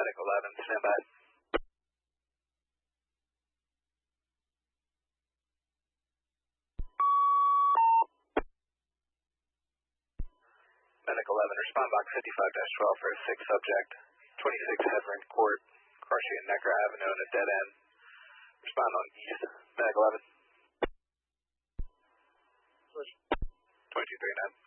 Medic 11, stand by. Medic 11, respond box 55-12 for a 6 subject, 26 Headland Court, crossing Necker Avenue in a dead end. Respond on east. Medic 11. 2239.